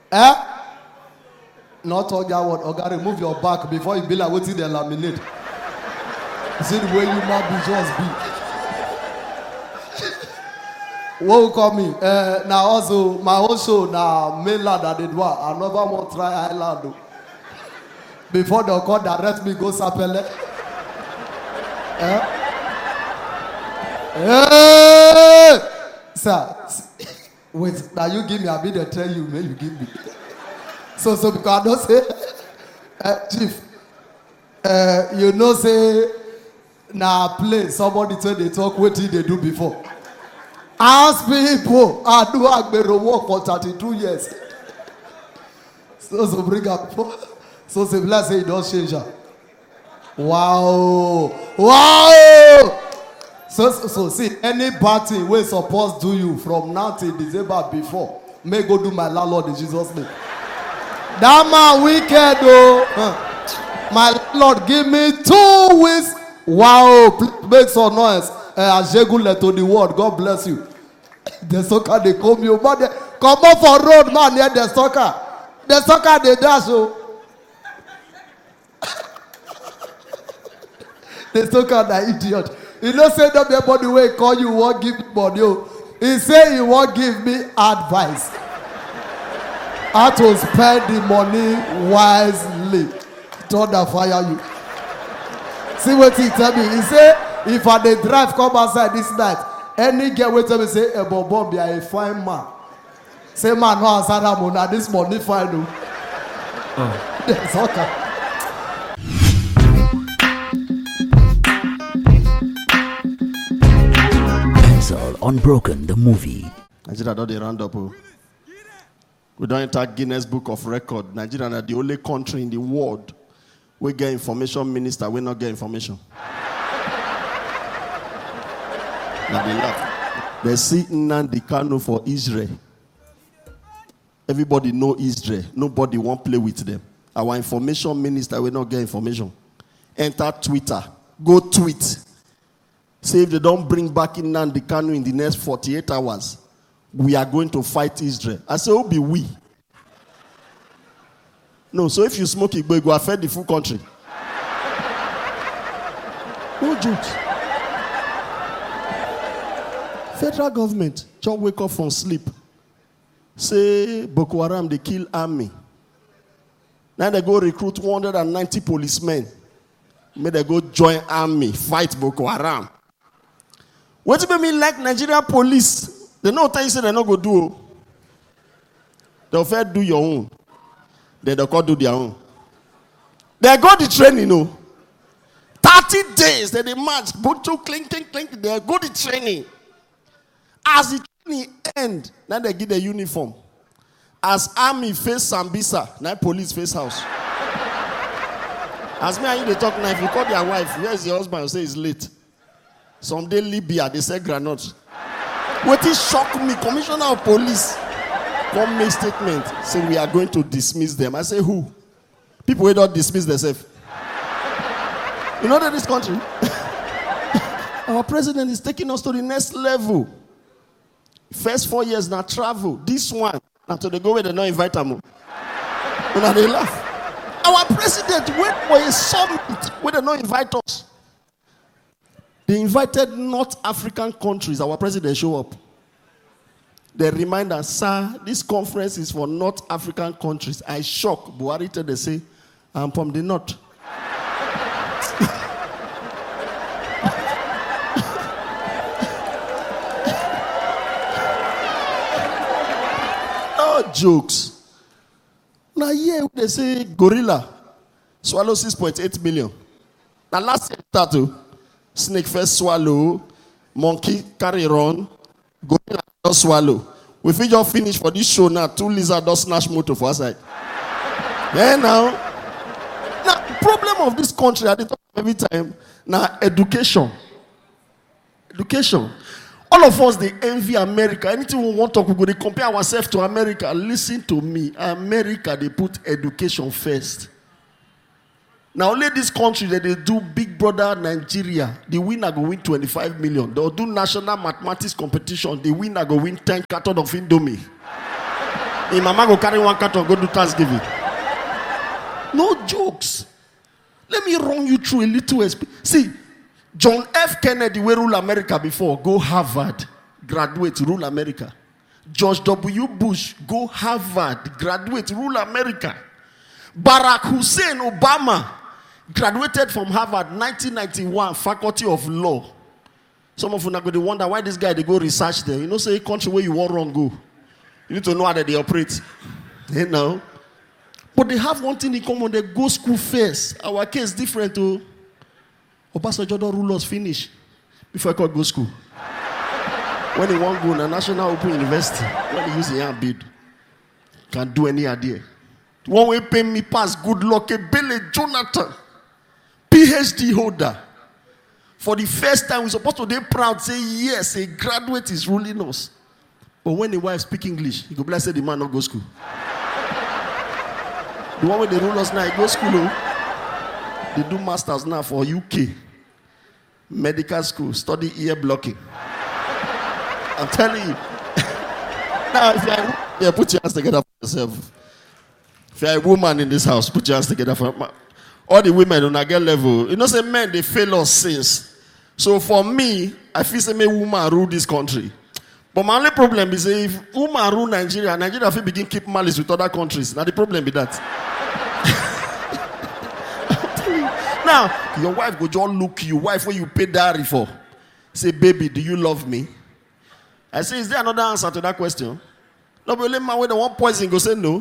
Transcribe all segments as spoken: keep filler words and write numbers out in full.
Eh? Not all that word. Oga, remove your back before you be like waiting they laminate. See the way you might be just be. What will call me? Uh, now also my own show now mainland that they do. Another one try island. Before they call direct me go Sapele. Eh? Hey! Sir, wait, now you give me a bit to tell you, man, you give me. So, so because I don't say, uh, Chief, uh, you know, say, now play, somebody tell they talk, what did they do before? Ask people, I do Agbero work for thirty-two years. So, so bring up, so, so let's say it don't change her. Wow, wow! So, so, so see, any bad thing wey suppose do you from now till December before, may go do my landlord in Jesus' name. That man wicked though. Huh. My landlord give me two weeks. Wow, please make some noise. Uh, Ajegule to the world. God bless you. The soccer they come you, but they come up for road man near the soccer. The soccer they dash oh. The soccer that idiot. He don't say that everybody will call you won't give me money. He say he won't give me advice. How to spend the money wisely. Don't fire you. See what he tell me. He say if I dey drive come outside this night, any girl will tell me say, "Hey, Bob, be a fine man." Say man no answer that money. This money fine no. Oh. That's okay. Unbroken, the movie. Nigeria don't they round up. Oh. We don't enter Guinness Book of Record. Nigeria is the only country in the world we get information minister, we not get information. Now they laugh. They see Nnamdi Kanu for Israel. Everybody know Israel. Nobody won't play with them. Our information minister will not get information. Enter Twitter. Go tweet. Say if they don't bring back Nnamdi Kanu in the next forty-eight hours, we are going to fight Israel. I say, who be we? No, so if you smoke it, go affect the full country. No jokes. Federal government just wake up from sleep. Say Boko Haram, they kill army. Now they go recruit one hundred ninety policemen. May they go join army, fight Boko Haram. What do you mean like Nigerian police? They know what you say they're not going to do. They'll first do your own. Then they'll go do their own. They go the training, you know. thirty days, then they march. Both two clink, clink, clink. They go the training. As the training end, now they give the uniform. As army face Sambisa, now police face house. As me and you, they talk now. If you call their wife, where's your husband? You say he's late. Someday Libya, they say granite. What is shock me? Commissioner of police come make statement. Say we are going to dismiss them. I say who? People who don't dismiss themselves. You know that this country? Our president is taking us to the next level. First four years now travel. This one, now to the go where they don't invite them. Now they laugh. Our president went for a summit where they don't invite us. They invited North African countries. Our president show up. They remind us, sir, this conference is for North African countries. I shock. Buhari tell they say, I'm from the north. No jokes. Now here they say gorilla swallow six point eight million. Now last year tattoo. Snake first swallow, monkey carry run, gorilla just swallow. We fit just finish for this show now. Two lizards just snatch motor for us side. Yeah, now. Now, the problem of this country, I talk every time, now education. Education. All of us, they envy America. Anything we want to talk, we go, they compare ourselves to America. Listen to me. America, they put education first. Now, only this country that they do Big Brother Nigeria, the winner go win twenty-five million. They'll do national mathematics competition, the winner go win ten carton of Indomie. His mama go carry one carton, go do Thanksgiving. No jokes. Let me run you through a little experience. See, John F. Kennedy, we rule America before, go Harvard, graduate, rule America. George W. Bush, go Harvard, graduate, rule America. Barack Hussein Obama, graduated from Harvard, nineteen ninety-one, Faculty of Law. Some of you are going to wonder why this guy, they go research there. You know, say country where you want wrong go. You need to know how they operate. You know. But they have one thing in common, they go school first. Our case different too. Obasanjo don't rule us finish before I could go school. When he want go to National Open University, when he use the hand bid, can't do any idea. One way pay me pass, good luck, a Billy Jonathan, P H D holder. For the first time, we're supposed to be proud, say yes, a graduate is ruling us. But when the wife speak English, he go bless say the man not go school. The one where they rule us now, he go school. Oh. They do masters now for U K. Medical school, study ear blocking. I'm telling you. Now, if you're a, yeah, put your hands together for yourself. If you're a woman in this house, put your hands together for all the women on a girl level. You know, say men, they fail us since. So for me, I feel say me woman rule this country. But my only problem is if woman rule Nigeria, Nigeria will begin keep malice with other countries. Now the problem be that. Now, your wife go just look you, wife where you pay dowry for. Say, baby, do you love me? I say, is there another answer to that question? No, but only man when they want poison go say no.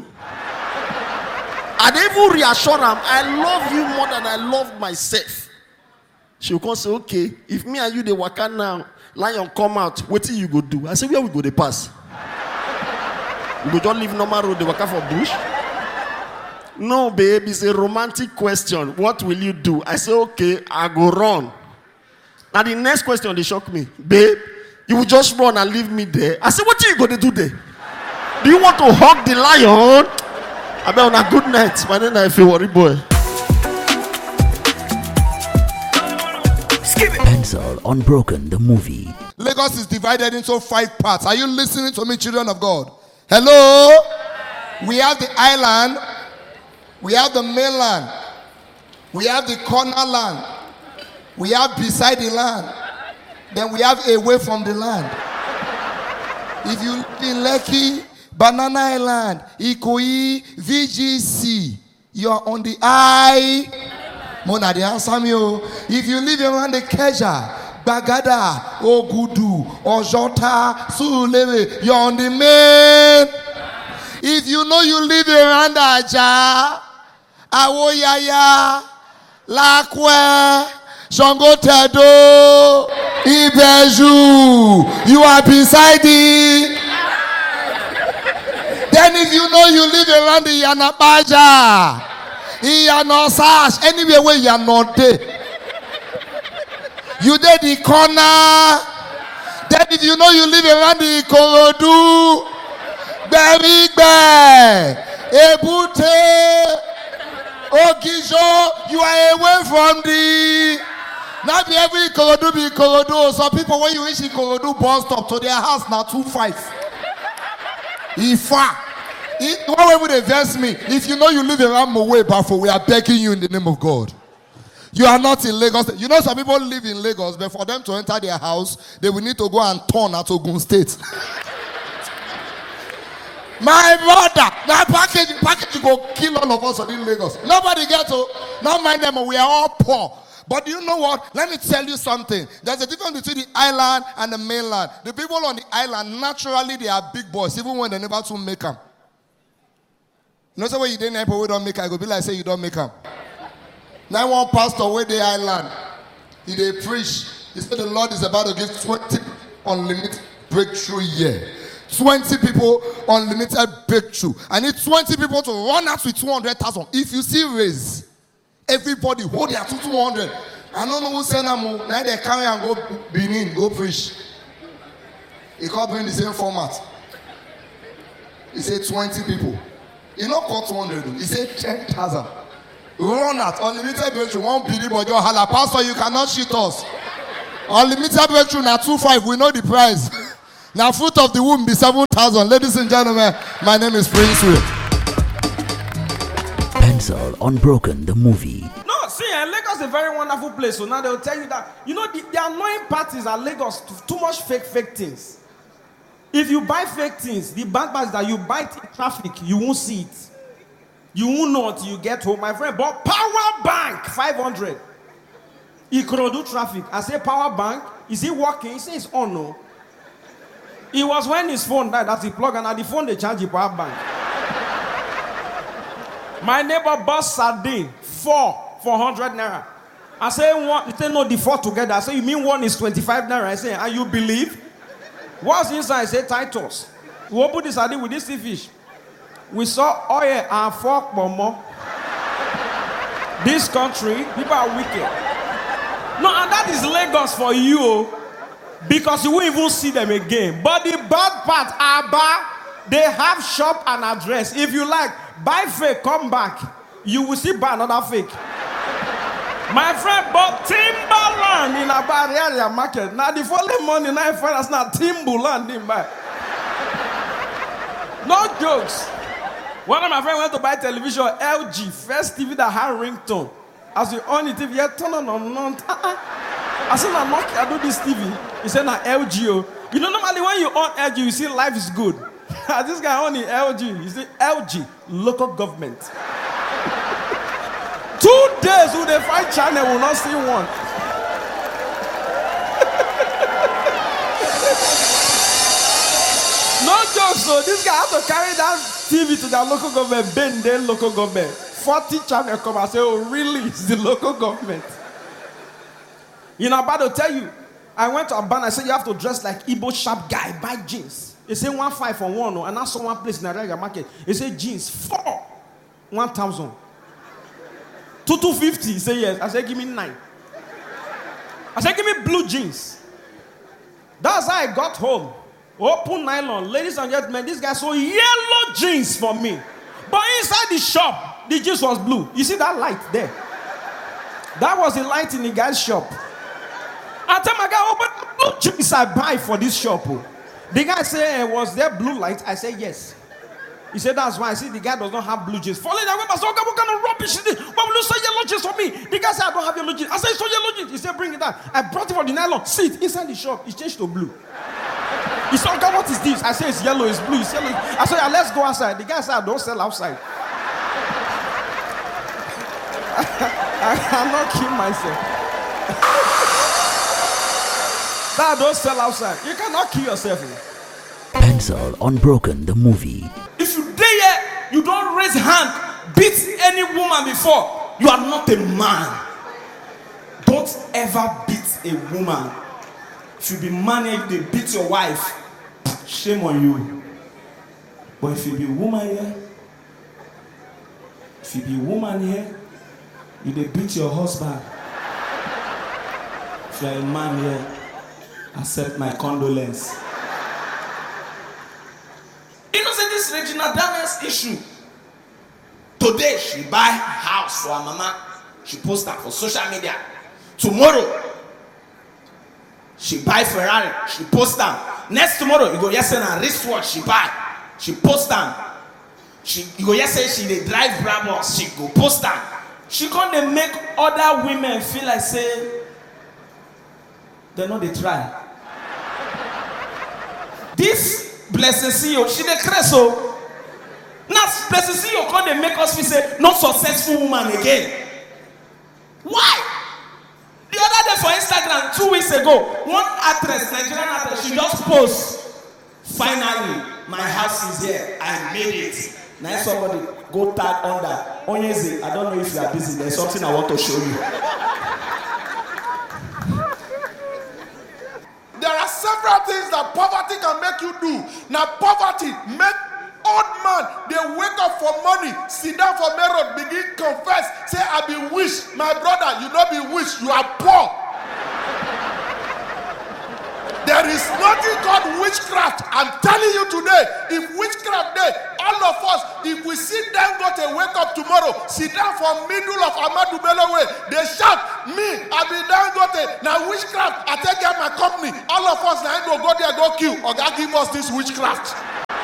I dey even reassure them, I love you more than I love myself. She will come say, okay, if me and you they work out now, lion come out, what till you go do? I say, where we go they pass? We go just leave normal road, they work out for bush? No, babe, it's a romantic question. What will you do? I say, okay, I go run. Now the next question, they shock me. Babe, you will just run and leave me there. I say, what are you going to do there? Do you want to hug the lion? I bet on a good night. My name is worry boy. Skip it. Pencil Unbroken, the movie. Lagos is divided into five parts. Are you listening to me, children of God? Hello? We have the island. We have the mainland. We have the corner land. We have beside the land. Then we have away from the land. If you live in Lekki, Banana Island, Ikoyi, V G C, you are on the I. Mona de answer me. If you live around the Keja, Bagada, Ogudu, Ojota, Surulere, you're on the main. If you know you live around Aja, Awoyaya, Lakwe, Shangotedo, Ibeju, you are beside it. Then if you know you live around the Yanabaja, Yanosash, anywhere where you are not there, you did the corner. Then if you know you live around the Ikorodu, Berigbe, Ebute, Ogijo, you are away from the. Not be every Ikorodu be Ikorodu. Some people when you reach Ikorodu bus stop to their house now two five. Ifa. It, why would they verse me? If you know you live around Mowe Bafo, we are begging you in the name of God. You are not in Lagos. You know some people live in Lagos, but for them to enter their house, they will need to go and turn at Ogun State. My brother, that package, package go kill all of us in Lagos. Nobody gets to, not mind them, we are all poor. But do you know what? Let me tell you something. There's a difference between the island and the mainland. The people on the island, naturally, they are big boys, even when they never to make them. You know, so when you didn't help, we don't make it, go be like say you don't make them. Now one pastor where the island, he they preach. He said the Lord is about to give twenty unlimited breakthrough year. twenty people unlimited breakthrough. I need twenty people to run out with two hundred thousand. If you see raise, everybody hold their two hundred. I don't know who send them. Now they carry and go Benin, go preach. He can't bring the same format. He said twenty people. He not call two hundred. He said ten thousand. Run out. Unlimited breakthrough. One billion, but your hala. Pastor, you cannot cheat us. Unlimited breakthrough now two five. We know the price. Now, fruit of the womb be seven thousand. Ladies and gentlemen, my name is Prince Will. Pencil Unbroken, the movie. No, see, uh, Lagos is a very wonderful place. So now they'll tell you that, you know, the, the annoying part is that Lagos, too much fake, fake things. If you buy fake things, the bad part is that you buy it in traffic, you won't see it. You won't know until you get home. My friend bought power bank, five hundred. He could do traffic. I say, power bank, is he working? He says, oh no. It was when his phone died that he plugged, and at the phone they charge the power bank. My neighbor bought sardine, four, four hundred naira. I say, one, he said, no, the four together. I say, you mean one is twenty-five naira? I say, and you believe? What's inside? I say, Titus. We opened the sardine with this sea fish. We saw oil and fork more. This country, people are wicked. No, and that is Lagos for you, because you won't even see them again. But the bad part, Aba, they have shop and address. If you like, buy fake, come back. You will see buy another fake. My friend bought Timberland in Aba area market. Now the following morning, I find us now Timberland in buy. No jokes. One of my friends went to buy television, L G, first T V that had ringtone. As we on the T V, yeah, turn on on on. I said, I'm not, I do this T V. He said, nah, L G. Oh. You know, normally when you on L G, you see life is good. This guy on the L G, you see L G, local government. Two days with the fight channel will not see one. No joke, so this guy had to carry that T V to the local government, bend their local government. forty channel come and say, oh, really? It's the local government. You know, I'm about to tell you, I went to Abana, I said, you have to dress like Igbo sharp guy, buy jeans. They say one five for one, and I saw one place in the Ariaga market. They say jeans, four, one thousand. Two, two fifty. He said, yes. I said, give me nine. I said, give me blue jeans. That's how I got home. Open nylon. Ladies and gentlemen, this guy saw yellow jeans for me. But inside the shop, the jeans was blue. You see that light there? That was the light in the guy's shop. I tell my guy, open the blue jeans I buy for this shop. The guy said, was there blue light? I said, yes. He said, that's why. I see the guy does not have blue jeans. Following that, I said, okay, what kind of rubbish is this? Why will you say yellow jeans for me? The guy said, I don't have yellow jeans. I said, it's so yellow jeans. He said, bring it down. I brought it for the nylon. See it inside the shop. It's changed to blue. He said, okay, what is this? I said, it's yellow, it's blue, it's yellow. I said, yeah, let's go outside. The guy said, I don't sell outside. I cannot kill myself. That don't sell outside. You cannot kill yourself. Pencil Unbroken, the movie. If you dare, you don't raise hand, beat any woman before, you are not a man. Don't ever beat a woman. If you be man and you beat your wife, shame on you. But if you be a woman here, if you be a woman here, you dey beat your husband. If you are a man here, accept my condolence. You know, say this Regina Daniels issue. Today she buy house for her mama. She post that for social media. Tomorrow, she buy Ferrari. She post that. Next tomorrow, you go yes and a wristwatch she buy. She post that. She you go yes say she dey drive Brabus. She go post that. She can't dey make other women feel like say they know they try. This Blessing C E O, she dey crazy so. Now Blessing C E O can't dey make us feel say not successful woman again. Why? The other day for Instagram, two weeks ago, one actress, Nigerian actress, she just post, finally, my house is here. I made it. Now somebody go tag under. Onyeze, I don't know if you are busy. There's something I want to show you. There are several things that poverty can make you do. Now poverty make old man, they wake up for money, sit down for main road, begin confess, say, I be wish. My brother, you don't be wish, you are poor. There is nothing called witchcraft. I'm telling you today, if witchcraft there, all of us, if we see them go to wake up tomorrow, sit down for middle of Ahmadu Bello way, they shout, me, I be down go to, now witchcraft, I take care of my company. All of us now go go there, go kill, or God give us this witchcraft.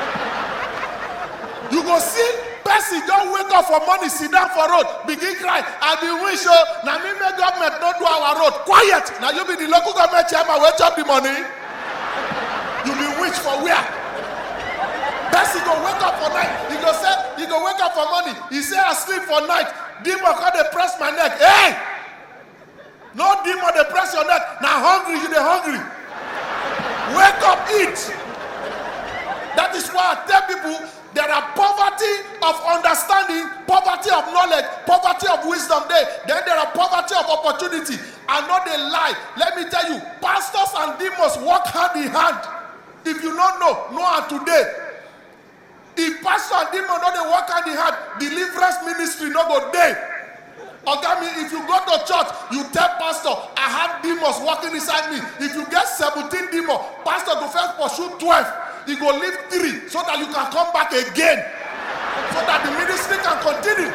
You go see, person don't wake up for money, sit down for road, begin cry, I be wish, oh, now me make government not do our road. Quiet, now you be the local government chairman, wait up the money. You be wish for where? Person go wake up for night, he go say, he go wake up for money, he say I sleep for night, demon come they press my neck, hey! No demon they press your neck, now hungry, you they hungry. Wake up, eat. That is why I tell people, there are poverty of understanding, poverty of knowledge, poverty of wisdom there. Then there are poverty of opportunity. And not a lie. Let me tell you, pastors and demons work hand in hand. If you don't know, know how today. If pastor and demon don't they work hand in hand, deliverance ministry no go there. Okay, if you go to church, you tell pastor, I have demons working inside me. If you get seventeen demons, pastor go first pursue twelve. He go leave three so that you can come back again. So that the ministry can continue.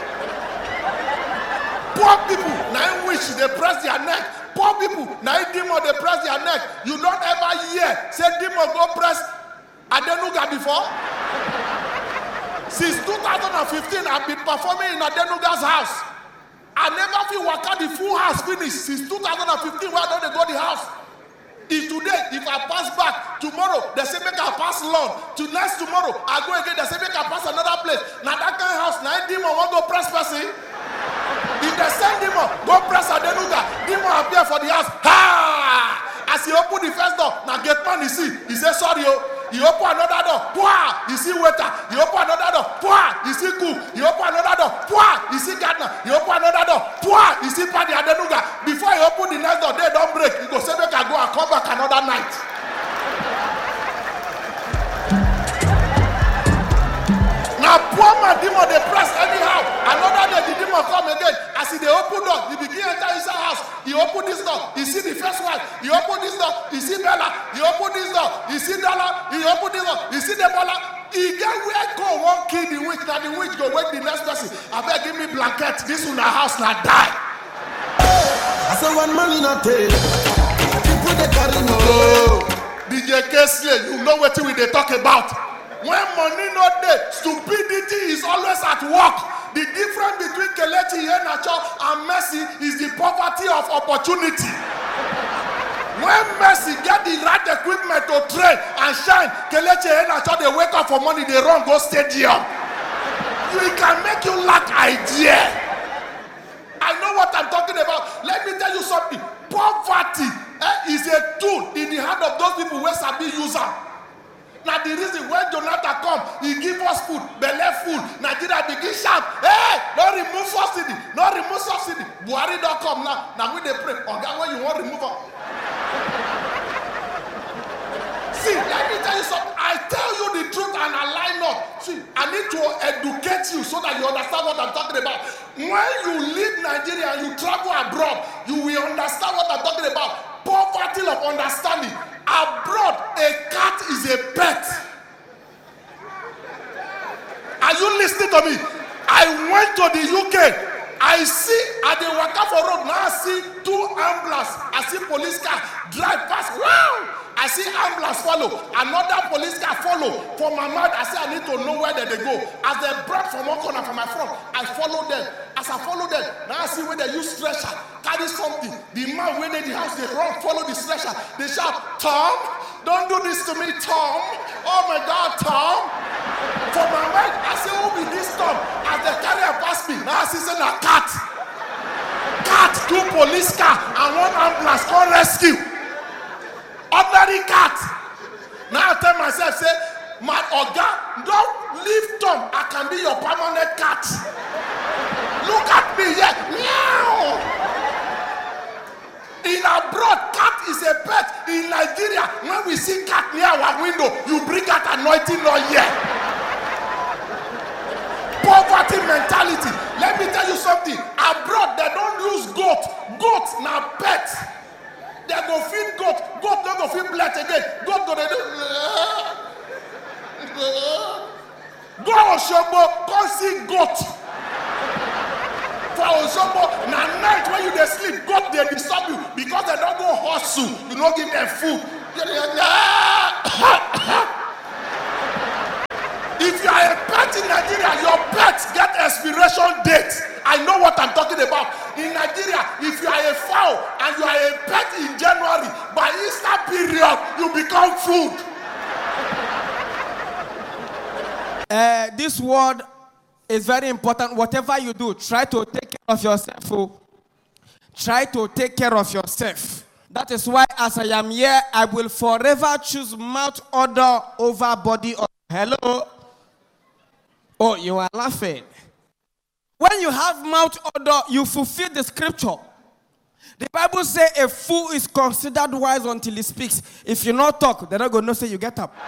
Poor people, now in which they press their neck. Poor people, now in demon they press their neck. You don't ever hear, say demon go press Adenuga before. Since two thousand fifteen, I've been performing in Adenuga's house. I never feel work out the full house finished. Since two thousand fifteen, why don't they go to the house? If today, if I pass back, tomorrow, they say make I pass long. To next tomorrow, I go again, they say make I pass another place. Now that kind of house, now demon won't go press person. If they send demon, go press Adenuga. Demon appear for the house. Ha! As he open the first door, now get man he see. He say sorry, oh. He open another door. Pwah! You see waiter. He open another door. Pwah! You see cook. He open another door. Pwah! You see gardener. He open another door. Pwah! You see Paddy Adenuga. Before he open the next door, they don't break. He go say make I go and come back another night. Now poor man demon they press anyhow. Another day the demon come again. As he they open door, he begin enter inside house. He open this door. He see the first wife. He open this door. He see Bella. He open this door. He see Dollar. He open this door. He see the Bola. He get where go one kill the witch. Now the witch go wake the next person. I beg give me blanket. This one a house now die. I say one man in a tail. People they carry no. D J Kesley, you know what we they talk about. When money not there, stupidity is always at work. The difference between Kelechi Iheanacho and Mercy is the poverty of opportunity. When Mercy get the right equipment to train and shine, Kelechi Iheanacho they wake up for money, they run go stadium. You can make you lack idea. I know what I'm talking about. Let me tell you something. Poverty eh, is a tool in the hand of those people who sabi use am. Now the reason when Jonathan come, he give us food, belly food. Nigeria begin shout, hey, don't remove subsidy, don't remove subsidy. Buhari don't come now. Now we they pray. Oh God, when you want to remove them. See, let me tell you something. I tell you the truth and I lie not. See, I need to educate you so that you understand what I'm talking about. When you leave Nigeria and you travel abroad, you will understand what I'm talking about. Poverty of understanding. Abroad, a cat is a pet. Are you listening to me? I went to the U K. I see at the Waka for road now. I see two ambulance. I see police car drive past. Wow! I see ambulance follow. Another police car follow. For my mouth, I say I need to know where they go. As they brought from one corner from my front, I follow them. As I follow them, now I see where they use stretcher, carry something. The man went in the house, they run, follow the stretcher. They shout, Tom, don't do this to me, Tom. Oh my God, Tom. For my mind, I say, who be this Tom? As they carry and pass me, now I see say a cat. Cat, two police car, and one ambulance called rescue. Ordinary cat. Now I tell myself, say, my Oga, don't leave Tom. I can be your permanent cat. Look at me here. Meow. In abroad, cat is a pet. In Nigeria, when we see cat near our window, you bring out anointing oil here. Poverty mentality. Let me tell you something. Abroad, they don't use goat. Goat now pet. They go feed goat. Goat don't go feed blood again. Goat go they do. Go Osogbo, go see goat. For Osogbo, na night when you dey sleep, goat dey disturb you because they don't go hustle. You don't give them food. If you are a pet in Nigeria, your pets get expiration date. I know what I'm talking about. In Nigeria, if you are a fowl and you are a pet in January, by Easter period, you become food. Uh, this word is very important. Whatever you do, try to take care of yourself. Oh. Try to take care of yourself. That is why, as I am here, I will forever choose mouth odor over body odor. Hello? Oh, you are laughing. When you have mouth odor, you fulfill the scripture. The Bible says a fool is considered wise until he speaks. If you not talk, they're not going to say you get up.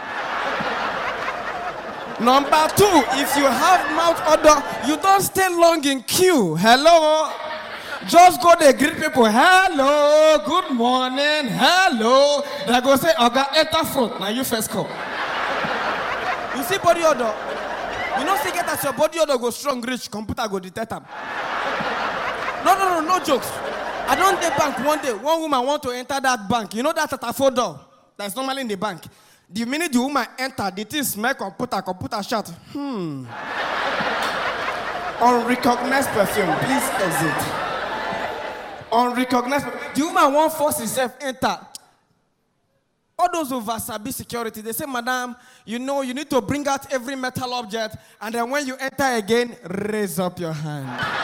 Number two, if you have mouth odor, you don't stay long in queue. Hello? Just go there, greet people. Hello, good morning. Hello. They go say, Oga, enter front. Now you first come. You see body odor? You know, see, get as your body odor go strong, rich, computer go detect them. No, no, no, no jokes. I don't dey bank one day. One woman want to enter that bank. You know that at a four door that's normally in the bank. The minute the woman enter, the thing smell computer, computer shut. Hmm. Unrecognized perfume, please exit. Unrecognized perfume. The woman won't force herself enter. All those over Sabi security, they say, madam, you know, you need to bring out every metal object, and then when you enter again, raise up your hand.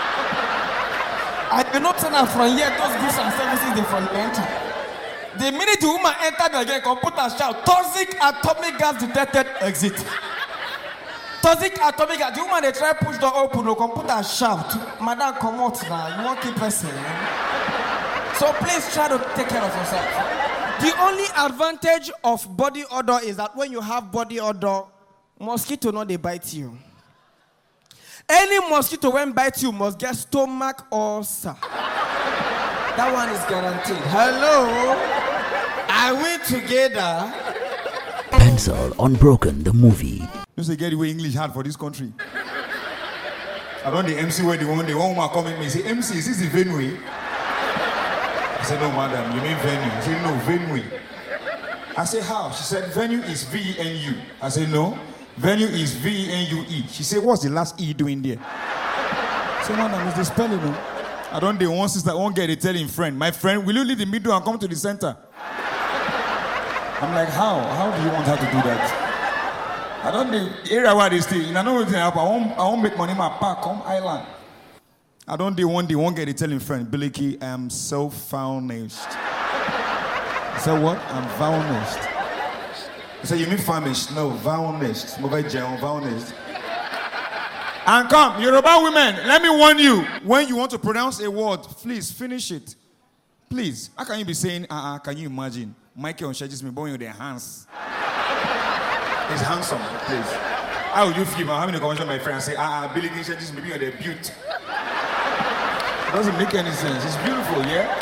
I do not turn out from here, those goods and services, they from enter. The minute the woman entered again, computer shout, toxic atomic gas detected, exit. Toxic atomic gas, the woman they try push the open, the computer shout, madam, come out now, you won't keep pressing. So please try to take care of yourself. The only advantage of body odor is that when you have body odor, mosquito not they bite you. Any mosquito when bite you must get stomach ulcer. That one is guaranteed. Hello? Are we together? Pencil Unbroken, the movie. You say get away English hard for this country. I don't the M C where the one, the one woman come at me say, M C, is this the venue? I said, no, madam, you mean venue? She said, no, venue. I said, how? She said, venue is V E N U. I said, no, venue is V E N U E. She said, what's the last E doing there? I said, madam, is the spelling, no? I don't the one sister, won't get a telling friend. My friend, will you leave the middle and come to the center? I'm like, how? How do you want her to do that? I don't the area where they stay. I know what's happen. I won't, I won't make money in my park, home island. I don't the one, the one get a telling friend, Billy, I am so famished. I said, what? I'm famished. I said, you mean famished? No, famished. Famished. And come, Yoruba women, let me warn you. When you want to pronounce a word, please finish it. Please. How can you be saying, uh-uh, can you imagine? Michael just me blowing with their hands. He's handsome, please. How would you feel about having a conversation with my friend and say, uh-uh, Billy just me being their beauty? It doesn't make any sense. It's beautiful, yeah?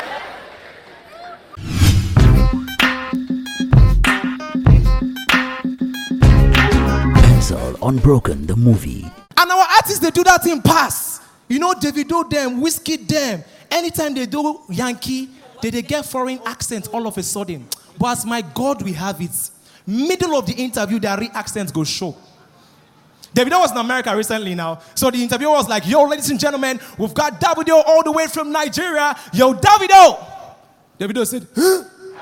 Pencil Unbroken, the movie. And our artists, they do that in pass. You know, Davido them, Whiskey them. Anytime they do Yankee, they, they get foreign accents all of a sudden. But as my God, we have it. Middle of the interview, their re accents go show. Davido was in America recently now. So the interviewer was like, yo, ladies and gentlemen, we've got Davido all the way from Nigeria. Yo, Davido. Davido said, huh?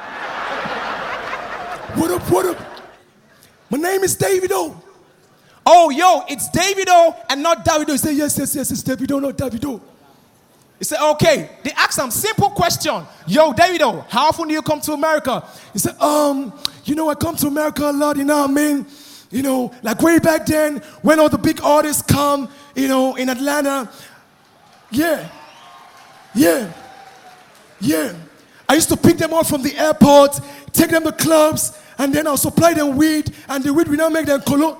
What up, what up? My name is Davido. Oh, yo, it's Davido and not Davido. He said, yes, yes, yes, it's Davido, not Davido. He said, okay. They asked him simple question. Yo, Davido, how often do you come to America? He said, um, you know, I come to America a lot, you know what I mean? You know, like way back then, when all the big artists come, you know, in Atlanta. Yeah. Yeah. Yeah. I used to pick them up from the airport, take them to clubs, and then I'll supply them weed, and the weed will now make them colo.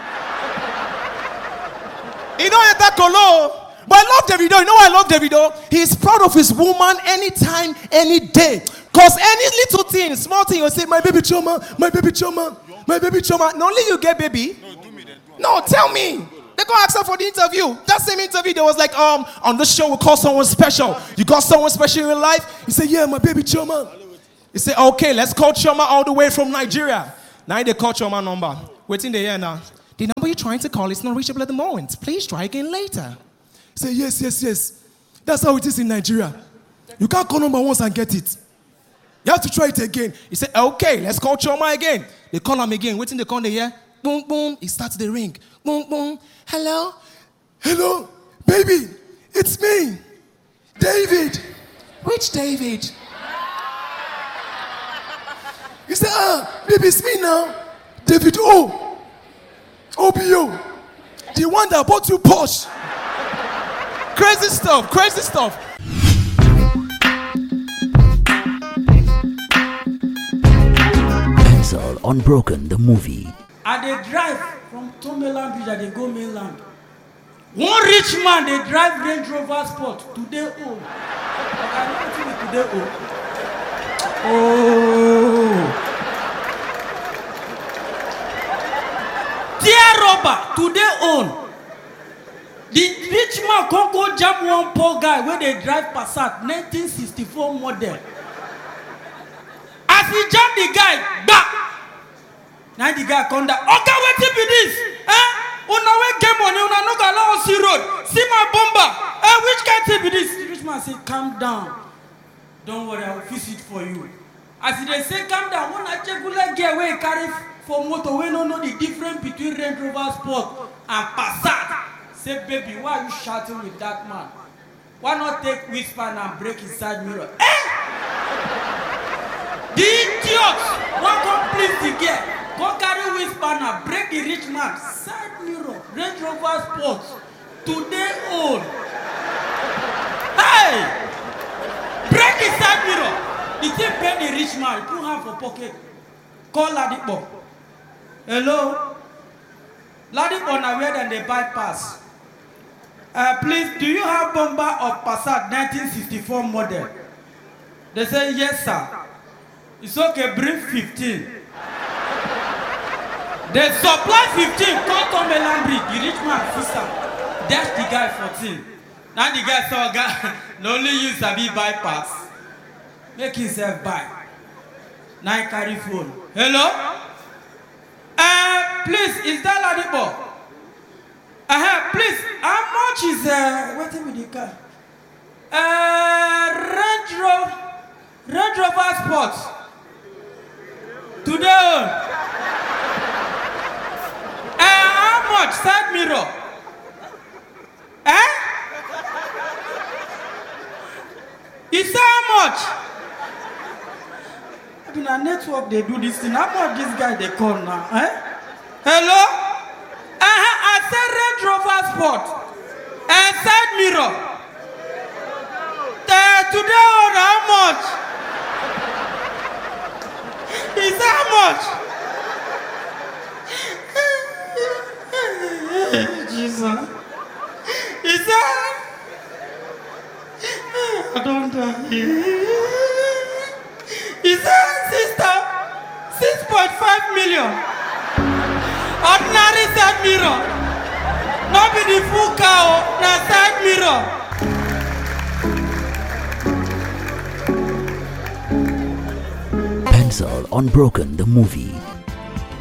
You know that colo? But I love Davido. You know why I love Davido? He's proud of his woman anytime, any day. Because any little thing, small thing, he'll say, my baby choma, my baby choma. my baby Choma. Not only you get baby. No, do me then. No, tell me. They go ask her for the interview. That same interview, there was like, um, on this show we call someone special. You got someone special in your life? He said, yeah, my baby Choma. He said, okay, let's call Choma all the way from Nigeria. Now they call Choma number. Waiting the air now. The number you're trying to call is not reachable at the moment. Please try again later. He said, yes, yes, yes. That's how it is in Nigeria. You can't call number once and get it. You have to try it again. He said, okay, let's call Choma again. They call him again. Waiting the call the air. Boom, boom. He starts the ring. Boom, boom. Hello? Hello? Baby, it's me. David. Which David? He said, ah, baby, it's me now. David O. O B O. The one that bought you Porsche. Crazy stuff, crazy stuff. Pencil Unbroken, the movie. I dey drive from Tomeland Bridge, I dey go mainland. One rich man dey drive Range Rover Sport today old. I know wetin be today old. Oh. Tear rubber today old. The rich man come go jam one poor guy wey dey drive Passat nineteen sixty-four model. As he jam the guy, back. Now the guy come down. Okay, wetin be this? Eh? Una wey get money, una no go allow us see road. See my bomber. Eh, which kind thing be this? The rich man say, calm down. Don't worry, I will fix it for you. As he dey say, calm down, one achegula girl wey carry for motor wey no know the difference between Range Rover Sport and Passat. Say, baby, why are you shouting with that man? Why not take whisper and break his side mirror? Eh? The idiot! Why come please the girl? Go carry whisper and break the rich man side mirror. Range Rover Sport. Today old. Hey! Break the side mirror. The thing pay the rich man. He put hand for pocket. Call Ladipo. Hello? Ladipo na where then they bypass. Uh, please, do you have bomber of Passat nineteen sixty-four model? They say, yes, sir. It's okay, bring fifteen. They supply fifteen, come to Tomeland Bridge. The rich man, sister, dash the guy fourteen. Now the guy saw guy, no only use Sabi bypass. Make himself buy. Now he carry phone. Hello? Uh, please, is that Ladipo? Uh-huh, please, how much is, uh, what with the car? Uh, Range Rover, Range Rover Sport. Today, uh, how much? Side mirror. Eh? You say how much? In a network, they do this thing. How much this guy they call now? Eh? Hello? Uh-huh, I said Range Rover Sport. And side mirror. Uh, today on how much? He said how much? Jesus. He said, I don't die. He said, sister, six point five million. Ordinary side mirror. Not be the full cow, na side mirror. Pencil Unbroken, the movie.